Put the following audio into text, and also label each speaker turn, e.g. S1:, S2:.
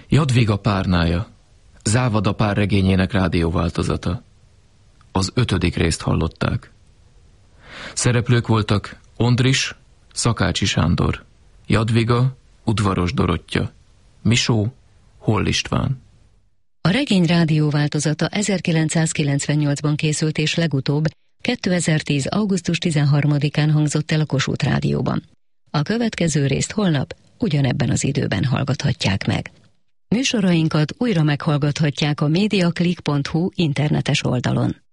S1: Jadviga párnája, Závada párregényének rádióváltozata. Az 5. részt hallották. Szereplők voltak Ondris, Szakácsi Sándor, Jadviga, Udvaros Dorottya, Misó, Holl István.
S2: A regény rádióváltozata 1998-ban készült, és legutóbb 2010. augusztus 13-án hangzott el a Kossuth Rádióban. A következő részt holnap ugyanebben az időben hallgathatják meg. Műsorainkat újra meghallgathatják a mediaclick.hu internetes oldalon.